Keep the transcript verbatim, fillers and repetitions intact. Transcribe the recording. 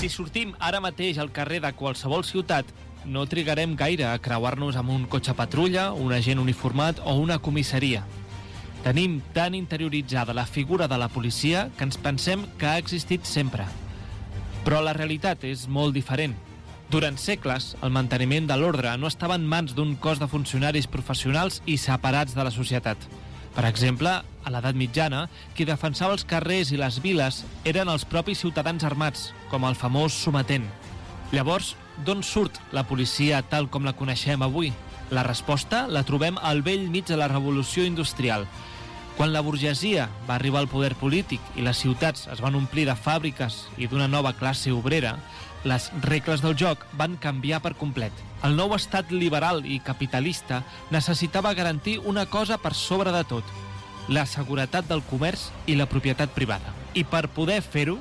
Si sortim ara mateix al carrer de qualsevol ciutat, no trigarem gaire a creuar-nos amb un cotxe patrulla, un agent uniformat o una comissaria. Tenim tan interioritzada la figura de la policia que ens pensem que ha existit sempre. Però la realitat és molt diferent. Durant segles, el manteniment de l'ordre no estava en mans d'un cos de funcionaris professionals i separats de la societat. Per exemple, a l'edat mitjana, qui defensava els carrers i les viles eren els propis ciutadans armats, com el famós sometent. Llavors, d'on surt la policia tal com la coneixem avui? La resposta la trobem al vell mig de la revolució industrial. Quan la burgesia va arribar al poder polític i les ciutats es van omplir de fàbriques i d'una nova classe obrera, les regles del joc van canviar per complet. El nou estat liberal i capitalista necessitava garantir una cosa per sobre de tot: la seguretat del comerç i la propietat privada. I per poder fer-ho,